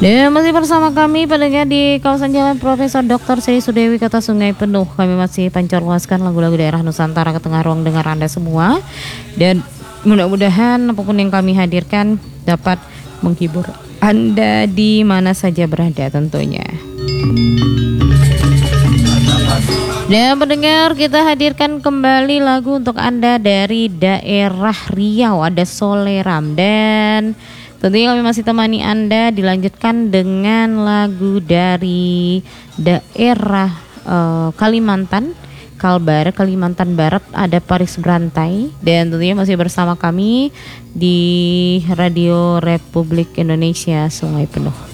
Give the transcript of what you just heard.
Dan masih bersama kami pendengar di kawasan Jalan Profesor Dr. Sri Sudewi Kota Sungai Penuh. Kami masih pancar-luaskan lagu-lagu daerah Nusantara ke tengah ruang dengar Anda semua. Dan mudah-mudahan apapun yang kami hadirkan dapat menghibur Anda di mana saja berada tentunya. Dan pendengar, kita hadirkan kembali lagu untuk Anda dari daerah Riau, ada Soleram. Dan tentunya kami masih temani Anda, dilanjutkan dengan lagu dari daerah Kalimantan, Kalbar, Kalimantan Barat, ada Paris Berantai. Dan tentunya masih bersama kami di Radio Republik Indonesia Sungai Penuh.